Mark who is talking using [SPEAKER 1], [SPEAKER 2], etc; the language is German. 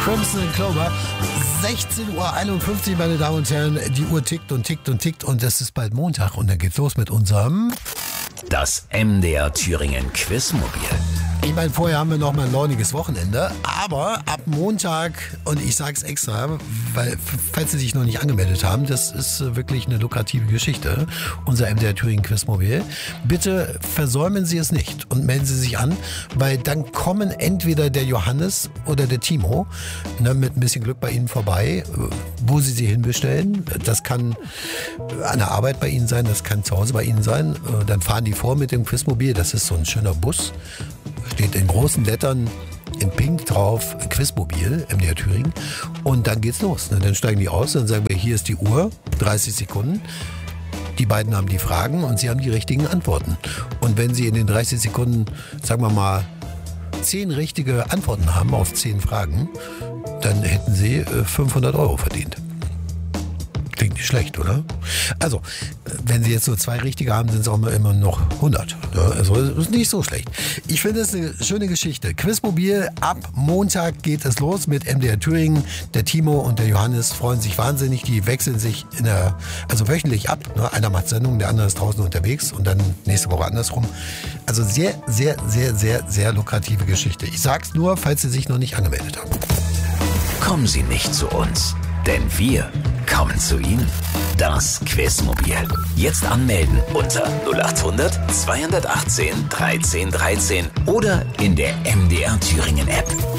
[SPEAKER 1] Crimson Clover. 16:51 Uhr, meine Damen und Herren. Die Uhr tickt und tickt und tickt und es ist bald Montag und dann geht's los mit unserem...
[SPEAKER 2] Das MDR Thüringen Quizmobil.
[SPEAKER 1] Ich meine, vorher haben wir noch mal ein launiges Wochenende, aber ab Montag, und ich sag's extra, weil, falls Sie sich noch nicht angemeldet haben, das ist wirklich eine lukrative Geschichte, unser MDR Thüringen Quizmobil. Bitte versäumen Sie es nicht und melden Sie sich an, weil dann kommen entweder der Johannes oder der Timo mit ein bisschen Glück bei Ihnen vorbei, wo Sie sie hinbestellen. Das kann an der Arbeit bei Ihnen sein, das kann zu Hause bei Ihnen sein. Dann fahren die vor mit dem Quizmobil, das ist so ein schöner Bus. Steht in großen Lettern in Pink drauf, Quizmobil, MDR Thüringen. Und dann geht's los. Dann steigen die aus, dann sagen wir, hier ist die Uhr, 30 Sekunden. Die beiden haben die Fragen und sie haben die richtigen Antworten. Und wenn sie in den 30 Sekunden, sagen wir mal, 10 richtige Antworten haben auf 10 Fragen, dann hätten sie 500 € verdient. Klingt nicht schlecht, oder? Also, wenn Sie jetzt nur 2 richtige haben, sind es auch immer noch 100. Also, ist nicht so schlecht. Ich finde es eine schöne Geschichte. Quizmobil, ab Montag geht es los mit MDR Thüringen. Der Timo und der Johannes freuen sich wahnsinnig. Die wechseln sich wöchentlich ab. Einer macht Sendung, der andere ist draußen unterwegs und dann nächste Woche andersrum. Also sehr, sehr, sehr, sehr, sehr lukrative Geschichte. Ich sag's nur, falls Sie sich noch nicht angemeldet haben.
[SPEAKER 2] Kommen Sie nicht zu uns, denn wir kommen zu Ihnen. Das Quizmobil. Jetzt anmelden unter 0800 218 13 13 oder in der MDR Thüringen App.